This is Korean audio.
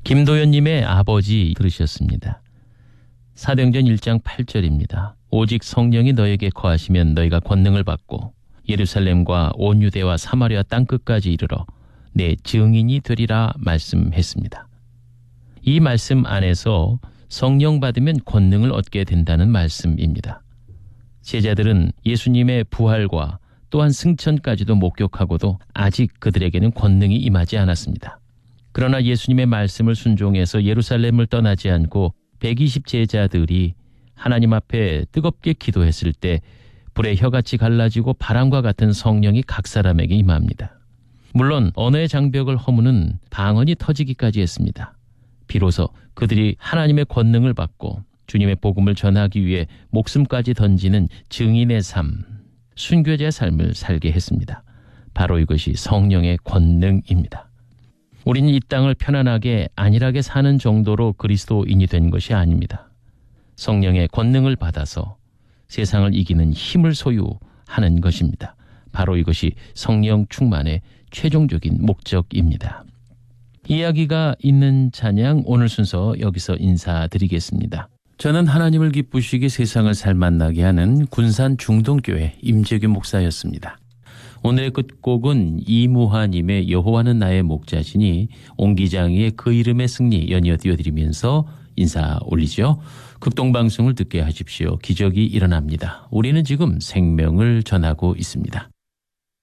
김도연님의 아버지 들으셨습니다. 사도행전 1장 8절입니다. 오직 성령이 너에게 거하시면 너희가 권능을 받고 예루살렘과 온 유대와 사마리아 땅끝까지 이르러 내 증인이 되리라 말씀했습니다. 이 말씀 안에서 성령 받으면 권능을 얻게 된다는 말씀입니다. 제자들은 예수님의 부활과 또한 승천까지도 목격하고도 아직 그들에게는 권능이 임하지 않았습니다. 그러나 예수님의 말씀을 순종해서 예루살렘을 떠나지 않고 120 제자들이 하나님 앞에 뜨겁게 기도했을 때 불의 혀같이 갈라지고 바람과 같은 성령이 각 사람에게 임합니다. 물론 언어의 장벽을 허무는 방언이 터지기까지 했습니다. 비로소 그들이 하나님의 권능을 받고 주님의 복음을 전하기 위해 목숨까지 던지는 증인의 삶, 순교자의 삶을 살게 했습니다. 바로 이것이 성령의 권능입니다. 우리는 이 땅을 편안하게 안일하게 사는 정도로 그리스도인이 된 것이 아닙니다. 성령의 권능을 받아서 세상을 이기는 힘을 소유하는 것입니다. 바로 이것이 성령 충만의 최종적인 목적입니다. 이야기가 있는 찬양 오늘 순서 여기서 인사드리겠습니다. 저는 하나님을 기쁘시게 세상을 살만나게 하는 군산 중동교회 임재규 목사였습니다. 오늘의 끝곡은 이무하님의 여호와는 나의 목자시니 옹기장이의 그 이름의 승리 연이어 띄워드리면서 인사 올리죠. 극동방송을 듣게 하십시오. 기적이 일어납니다. 우리는 지금 생명을 전하고 있습니다.